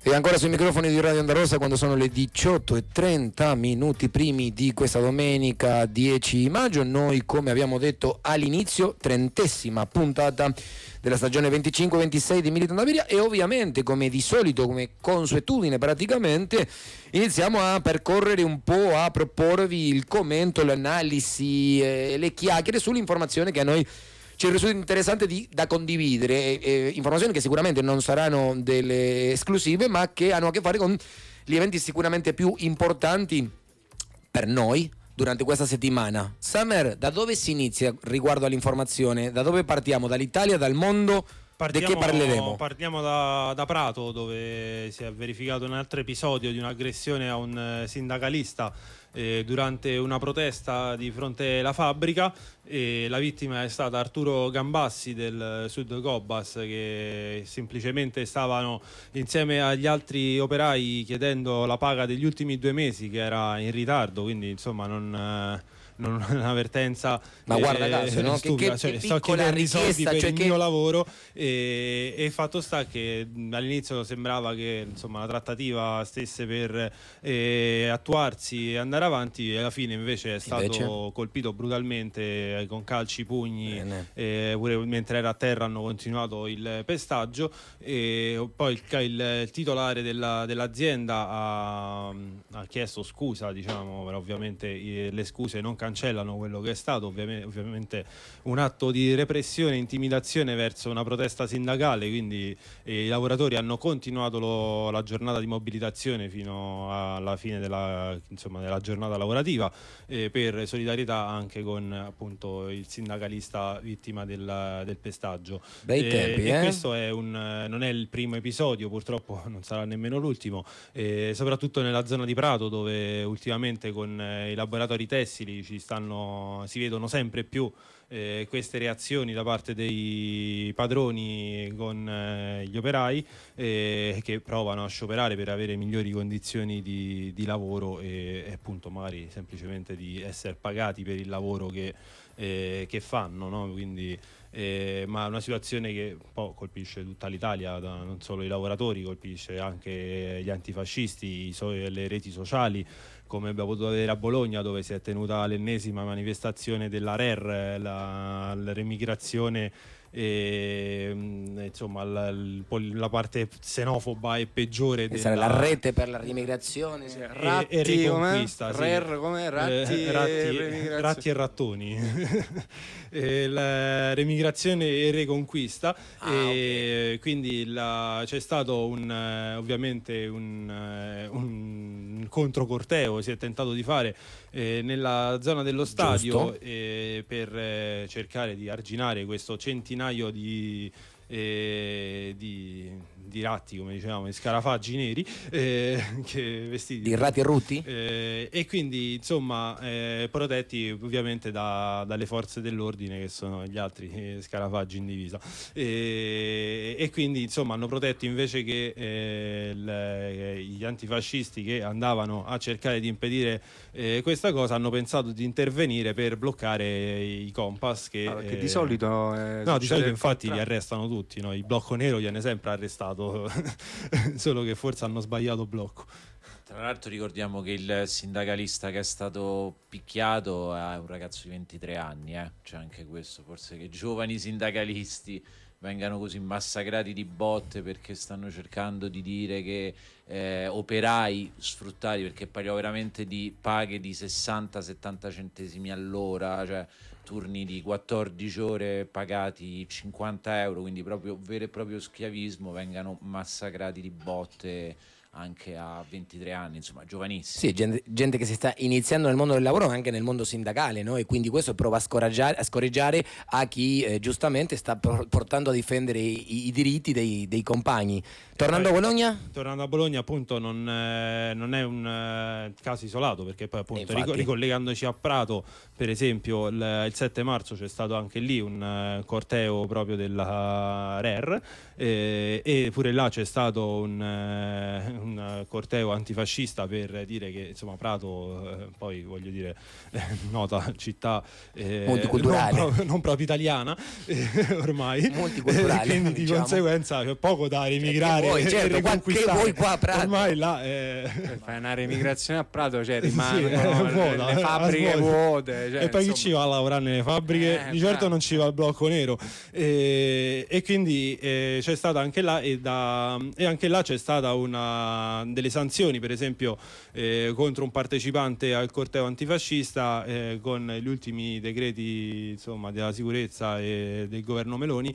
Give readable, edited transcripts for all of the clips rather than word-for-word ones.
E ancora sui microfoni di Radio Onda Rossa quando sono le 18:30 minuti primi di questa domenica 10 maggio. Noi, come abbiamo detto all'inizio, 30ª puntata della stagione 25-26 di Militant Aviria, e ovviamente, come di solito, come consuetudine praticamente, iniziamo a percorrere un po', a proporvi il commento, l'analisi, le chiacchiere sull'informazione che a noi ci risulta interessante da condividere, informazioni che sicuramente non saranno delle esclusive, ma che hanno a che fare con gli eventi sicuramente più importanti per noi durante questa settimana. Summer, da dove si inizia riguardo all'informazione? Da dove partiamo? Dall'Italia, dal mondo? Di che parleremo? Partiamo da Prato, dove si è verificato un altro episodio di un'aggressione a un sindacalista durante una protesta di fronte alla fabbrica. La vittima è stata Arturo Gambassi del Sud Cobas, che semplicemente stavano insieme agli altri operai chiedendo la paga degli ultimi 2 mesi, che era in ritardo, quindi insomma non un'avvertenza, ma guarda caso, no? stupida, che sto chiedendo i soldi per il mio lavoro, e il fatto sta che all'inizio sembrava che insomma la trattativa stesse per attuarsi e andare avanti, e alla fine invece è stato colpito brutalmente con calci, pugni, pure mentre era a terra hanno continuato il pestaggio, e poi il titolare dell'azienda ha chiesto scusa, diciamo, però ovviamente le scuse non cancellano quello che è stato ovviamente un atto di repressione e intimidazione verso una protesta sindacale. Quindi i lavoratori hanno continuato la giornata di mobilitazione fino alla fine della giornata lavorativa, per solidarietà anche con appunto il sindacalista vittima del pestaggio. Bei tempi, e questo non è il primo episodio, purtroppo non sarà nemmeno l'ultimo, soprattutto nella zona di Prato, dove ultimamente con i laboratori tessili si vedono sempre più queste reazioni da parte dei padroni con gli operai, che provano a scioperare per avere migliori condizioni di lavoro, e appunto magari semplicemente di essere pagati per il lavoro che fanno, no? Quindi ma è una situazione che un po' colpisce tutta l'Italia, non solo i lavoratori, colpisce anche gli antifascisti, le reti sociali, come abbiamo potuto vedere a Bologna, dove si è tenuta l'ennesima manifestazione della RER, la remigrazione, insomma la parte xenofoba e peggiore la rete per la riemigrazione, e Reconquista, RER, come ratti e rattoni. La remigrazione e Reconquista, okay. Quindi c'è stato ovviamente un controcorteo, si è tentato di fare nella zona dello stadio, per cercare di arginare questo centinaio di ratti, come dicevamo, di scarafaggi neri, che vestiti di ratti e rutti, e quindi insomma protetti ovviamente dalle forze dell'ordine, che sono gli altri scarafaggi in divisa, e quindi insomma hanno protetto, invece che gli antifascisti che andavano a cercare di impedire questa cosa, hanno pensato di intervenire per bloccare i Compass, che di solito di solito infatti li arrestano tutti, no? Il blocco nero viene sempre arrestato solo che forse hanno sbagliato blocco. Tra l'altro ricordiamo che il sindacalista che è stato picchiato è un ragazzo di 23 anni, c'è anche questo, forse che giovani sindacalisti vengano così massacrati di botte perché stanno cercando di dire che operai sfruttati, perché parliamo veramente di paghe di 60-70 centesimi all'ora, cioè turni di 14 ore pagati 50 euro, quindi proprio vero e proprio schiavismo, vengano massacrati di botte anche a 23 anni, insomma, giovanissimi. Sì, gente che si sta iniziando nel mondo del lavoro, ma anche nel mondo sindacale, no? E quindi questo prova a scorreggiare a chi giustamente sta portando a difendere i diritti dei compagni. Tornando a Bologna? Tornando a Bologna, appunto, non è un caso isolato, perché poi appunto ricollegandoci a Prato, per esempio, il 7 marzo c'è stato anche lì un corteo proprio della RER, e pure là c'è stato un un corteo antifascista per dire che insomma Prato, poi voglio dire, nota città multiculturale, non proprio italiana, ormai multiculturale, quindi di conseguenza c'è poco da remigrare, che vuoi qua a Prato? Ormai là fai una remigrazione a Prato, cioè rimangono vuota, le fabbriche vuote, e poi chi ci va a lavorare nelle fabbriche? Di certo non ci va il blocco nero, e quindi c'è stata anche là e anche là c'è stata delle sanzioni, per esempio contro un partecipante al corteo antifascista, con gli ultimi decreti insomma della sicurezza e del governo Meloni,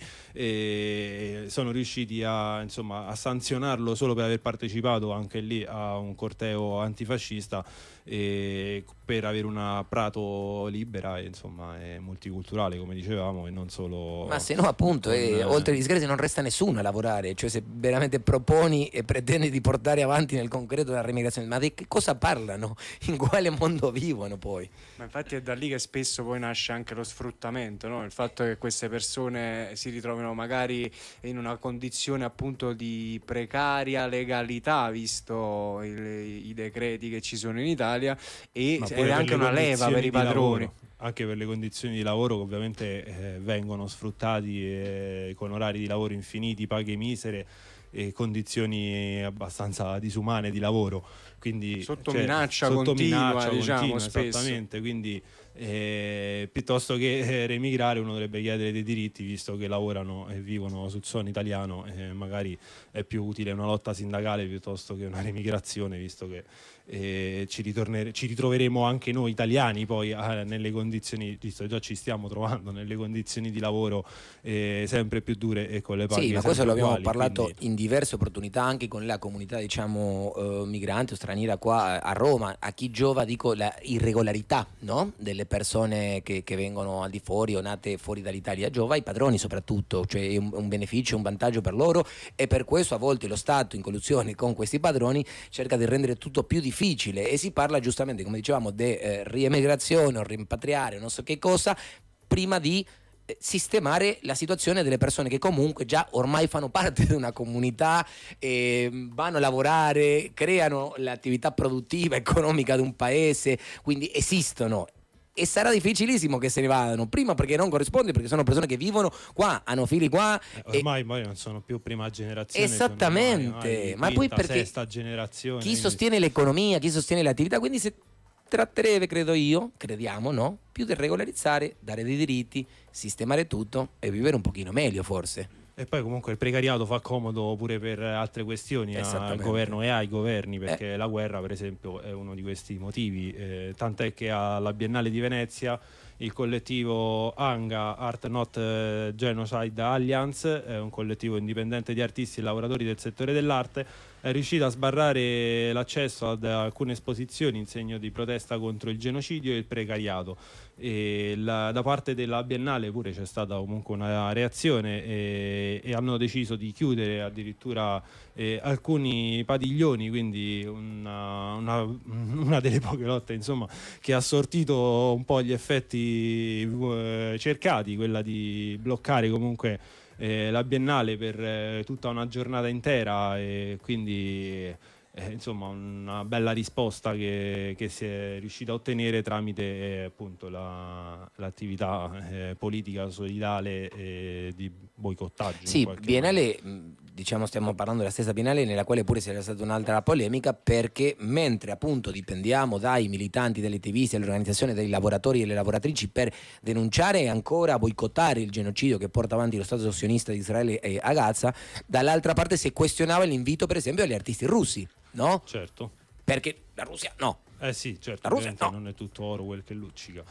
sono riusciti a sanzionarlo solo per aver partecipato anche lì a un corteo antifascista, per avere una Prato libera e multiculturale, come dicevamo, e non solo. Ma se no, appunto, oltre agli disgrazi non resta nessuno a lavorare, cioè se veramente proponi e pretendi di portare avanti nel concreto la remigrazione, ma di che cosa parlano? In quale mondo vivono poi? Ma infatti è da lì che spesso poi nasce anche lo sfruttamento, no? Il fatto che queste persone si ritrovino magari in una condizione appunto di precaria legalità, visto i decreti che ci sono in Italia, e è anche una leva per i padroni. Anche per le condizioni di lavoro che ovviamente vengono sfruttati, con orari di lavoro infiniti, paghe misere e condizioni abbastanza disumane di lavoro, quindi sotto minaccia continua, diciamo, spesso. Esattamente, quindi piuttosto che remigrare uno dovrebbe chiedere dei diritti, visto che lavorano e vivono sul suolo italiano, magari è più utile una lotta sindacale piuttosto che una remigrazione, visto che ci ritroveremo anche noi italiani poi nelle condizioni, visto che già ci stiamo trovando nelle condizioni di lavoro sempre più dure e con le paghe ma questo lo abbiamo parlato quindi in diverse opportunità anche con la comunità migrante o straniera qua a Roma. A chi giova dico la irregolarità, no? Delle persone che vengono al di fuori o nate fuori dall'Italia, giova ai padroni soprattutto, cioè è un beneficio, un vantaggio per loro, e per questo a volte lo Stato in collusione con questi padroni cerca di rendere tutto più difficile, e si parla giustamente, come dicevamo, di riemigrazione o rimpatriare non so che cosa prima di sistemare la situazione delle persone che comunque già ormai fanno parte di una comunità, vanno a lavorare, creano l'attività produttiva, economica di un paese, quindi esistono. E sarà difficilissimo che se ne vadano, prima perché non corrisponde, perché sono persone che vivono qua, hanno figli qua, ormai poi non sono più prima generazione, esattamente, ma poi perché sesta generazione, chi sostiene l'economia, chi sostiene l'attività, quindi si tratterebbe, crediamo, no? Più di regolarizzare, dare dei diritti, sistemare tutto e vivere un pochino meglio forse. E poi comunque il precariato fa comodo pure per altre questioni al governo e ai governi, perché la guerra per esempio è uno di questi motivi, tant'è che alla Biennale di Venezia il collettivo ANGA, Art Not Genocide Alliance, è un collettivo indipendente di artisti e lavoratori del settore dell'arte, è riuscito a sbarrare l'accesso ad alcune esposizioni in segno di protesta contro il genocidio e il precariato. E da parte della Biennale pure c'è stata comunque una reazione, e hanno deciso di chiudere addirittura alcuni padiglioni, quindi una delle poche lotte che ha sortito un po' gli effetti cercati, quella di bloccare comunque la Biennale per tutta una giornata intera, e quindi una bella risposta che si è riuscita a ottenere tramite appunto l'attività politica solidale di boicottaggio. Sì, Biennale, stiamo parlando della stessa Biennale nella quale pure c'era stata un'altra polemica, perché mentre appunto dipendiamo dai militanti degli attivisti e dell'organizzazione dei lavoratori e delle lavoratrici per denunciare e ancora boicottare il genocidio che porta avanti lo Stato sionista di Israele a Gaza, dall'altra parte si questionava l'invito per esempio agli artisti russi, no? Certo. Perché la Russia no. Sì, certo, la Russia no. Non è tutto oro quel che luccica.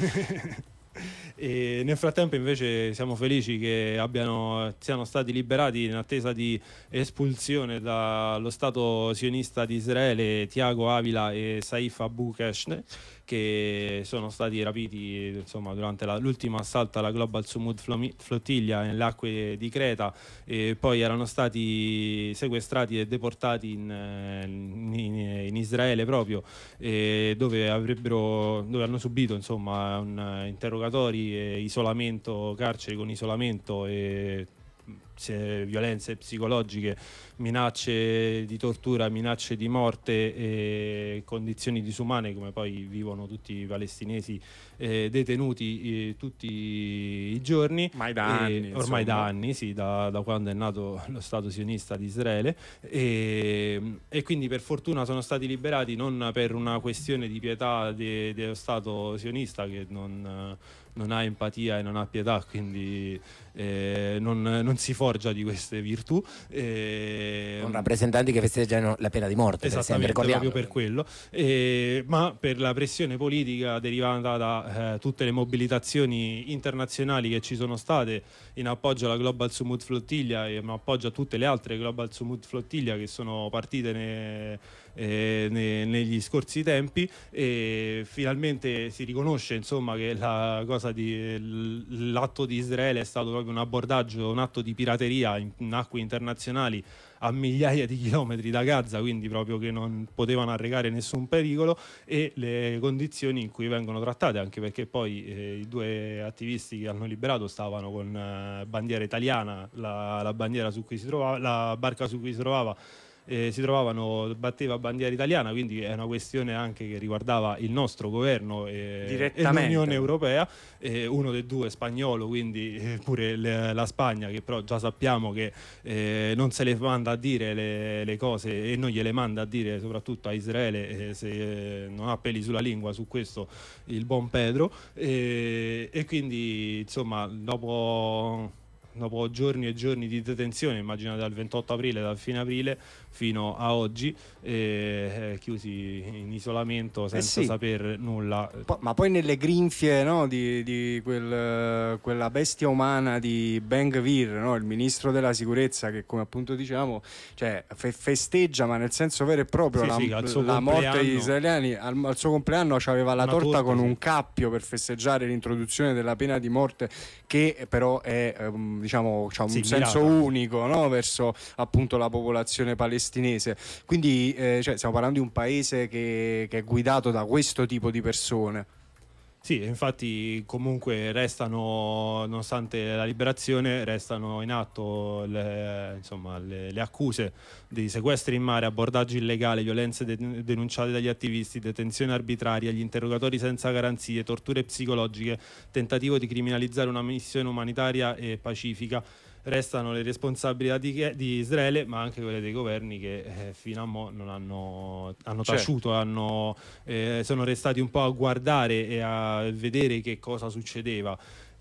E nel frattempo invece siamo felici che siano stati liberati in attesa di espulsione dallo Stato sionista di Israele Tiago Avila e Saif Abu Keshne, che sono stati rapiti durante l'ultimo assalto alla Global Sumud Flottiglia nelle acque di Creta, e poi erano stati sequestrati e deportati in Israele proprio, dove hanno subito un interrogatori, isolamento, carceri con isolamento e violenze psicologiche, minacce di tortura, minacce di morte e condizioni disumane come poi vivono tutti i palestinesi detenuti tutti i giorni, ormai da anni, sì, da quando è nato lo Stato sionista di Israele, e quindi per fortuna sono stati liberati non per una questione di pietà dello Stato sionista, che non ha empatia e non ha pietà, quindi non si forgia di queste virtù. Con rappresentanti che festeggiano la pena di morte, esattamente, proprio per quello, ma per la pressione politica derivata da tutte le mobilitazioni internazionali che ci sono state in appoggio alla Global Sumud Flottiglia e in appoggio a tutte le altre Global Sumud Flottiglia che sono partite negli scorsi tempi, e finalmente si riconosce, insomma, che l'atto di Israele è stato proprio un abbordaggio, un atto di pirateria in acque internazionali a migliaia di chilometri da Gaza, quindi proprio che non potevano arrecare nessun pericolo, e le condizioni in cui vengono trattate, anche perché poi i due attivisti che hanno liberato stavano con bandiera italiana, la bandiera su cui si trovava, la barca su cui si trovavano batteva bandiera italiana, quindi è una questione anche che riguardava il nostro governo e l'Unione Europea, uno dei due spagnolo, quindi pure la Spagna, che però già sappiamo che non se le manda a dire le cose, e non gliele manda a dire soprattutto a Israele, se non ha peli sulla lingua su questo il buon Pedro, e quindi insomma dopo giorni e giorni di detenzione, immaginate dal 28 aprile, dal fine aprile fino a oggi, chiusi in isolamento senza saper nulla. Ma poi nelle grinfie, no, di quella bestia umana di Ben Gvir, no, il ministro della sicurezza, che come appunto diciamo, cioè, festeggia, ma nel senso vero e proprio, la morte degli israeliani. Al suo compleanno c'aveva la torta con un cappio per festeggiare l'introduzione della pena di morte, che però è diciamo c'ha un senso unico, no, verso appunto la popolazione palestinese. Quindi cioè, stiamo parlando di un paese che è guidato da questo tipo di persone. Sì, infatti comunque restano, nonostante la liberazione, restano in atto le accuse di sequestri in mare, abbordaggio illegale, violenze denunciate dagli attivisti, detenzione arbitraria, gli interrogatori senza garanzie, torture psicologiche, tentativo di criminalizzare una missione umanitaria e pacifica. Restano le responsabilità di Israele, ma anche quelle dei governi che fino a mo' non hanno taciuto, sono restati un po' a guardare e a vedere che cosa succedeva.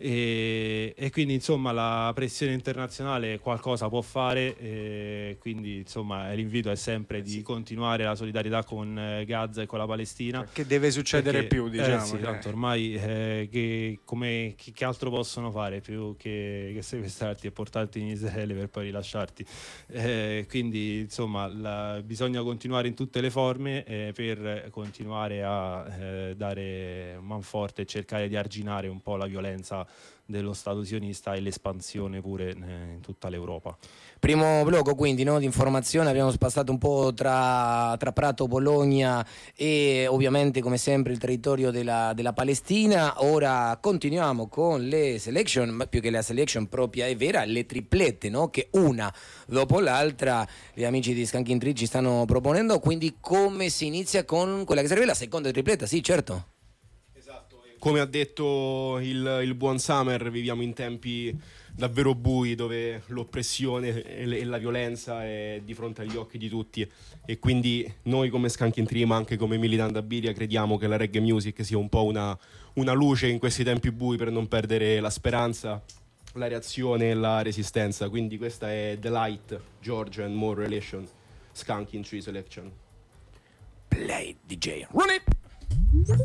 E quindi insomma la pressione internazionale qualcosa può fare, quindi insomma l'invito è sempre di continuare la solidarietà con Gaza e con la Palestina, che deve succedere più, diciamo, sì, tanto ormai che altro possono fare più che sequestrarti e portarti in Israele per poi rilasciarti, quindi insomma bisogna continuare in tutte le forme per continuare a dare manforte e cercare di arginare un po' la violenza dello Stato sionista e l'espansione pure in tutta l'Europa. Primo blocco quindi, no, di informazione, abbiamo spassato un po' tra Prato, Bologna e ovviamente come sempre il territorio della Palestina. Ora continuiamo con le selection, ma più che la selection propria e vera, le triplette, no? Che una dopo l'altra gli amici di Skanking Tree ci stanno proponendo. Quindi come si inizia con quella che sarebbe la seconda tripletta? Sì, certo. Come ha detto il buon Summer, viviamo in tempi davvero bui, dove l'oppressione e la violenza è di fronte agli occhi di tutti, e quindi noi come Skanking Tree, ma anche come Militant Abilia, crediamo che la reggae music sia un po' una luce in questi tempi bui, per non perdere la speranza, la reazione e la resistenza. Quindi questa è The Light, Georgia and More Relation, Skanking Tree Selection. Play DJ, run it!